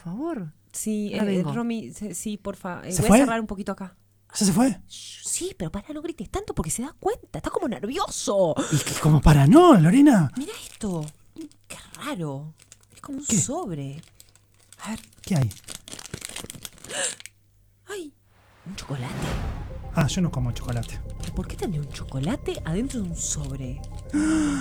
favor. Sí, Ahora vengo. Romy, sí, porfa. ¿Se Voy fue? a cerrar un poquito acá. ¿Ya se fue? Sí, pero para, no grites tanto porque se da cuenta. Está como nervioso. ¿Y qué, como para no, Lorena? Mira esto. Qué raro. Es como un ¿Qué? sobre. A ver. ¿Qué hay? ¡Ay! Un chocolate. Ah, yo no como chocolate. ¿Por qué tendría un chocolate adentro de un sobre?